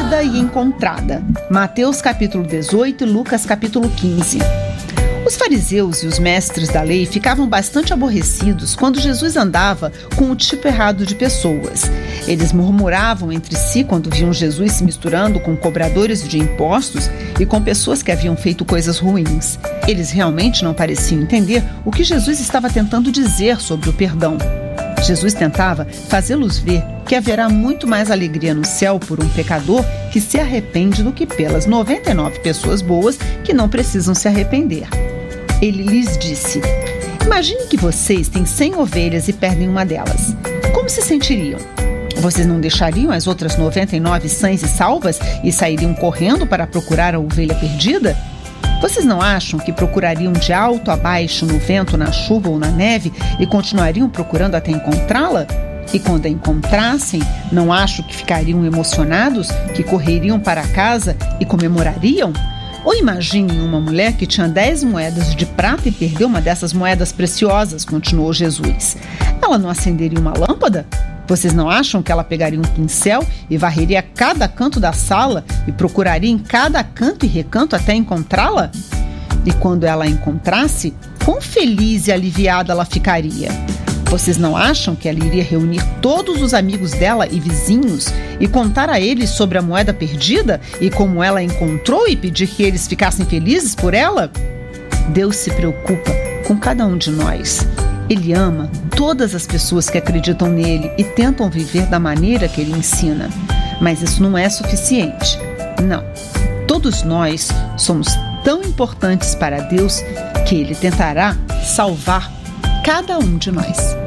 perdida e encontrada. Mateus capítulo 18 e Lucas capítulo 15. Os fariseus e os mestres da lei ficavam bastante aborrecidos quando Jesus andava com o tipo errado de pessoas. Eles murmuravam entre si quando viam Jesus se misturando com cobradores de impostos e com pessoas que haviam feito coisas ruins. Eles realmente não pareciam entender o que Jesus estava tentando dizer sobre o perdão. Jesus tentava fazê-los ver que haverá muito mais alegria no céu por um pecador que se arrepende do que pelas 99 pessoas boas que não precisam se arrepender. Ele lhes disse: imagine que vocês têm 100 ovelhas e perdem uma delas. Como se sentiriam? Vocês não deixariam as outras 99 sãs e salvas e sairiam correndo para procurar a ovelha perdida? Vocês não acham que procurariam de alto a baixo, no vento, na chuva ou na neve e continuariam procurando até encontrá-la? E quando a encontrassem, não acham que ficariam emocionados, que correriam para casa e comemorariam? Ou imaginem uma mulher que tinha 10 moedas de prata e perdeu uma dessas moedas preciosas, continuou Jesus. Ela não acenderia uma lâmpada? Vocês não acham que ela pegaria um pincel e varreria cada canto da sala e procuraria em cada canto e recanto até encontrá-la? E quando ela a encontrasse, quão feliz e aliviada ela ficaria? Vocês não acham que ela iria reunir todos os amigos dela e vizinhos e contar a eles sobre a moeda perdida e como ela a encontrou e pedir que eles ficassem felizes por ela? Deus se preocupa com cada um de nós. Ele ama todas as pessoas que acreditam nele e tentam viver da maneira que ele ensina. Mas isso não é suficiente. Não. Todos nós somos tão importantes para Deus que ele tentará salvar cada um de nós.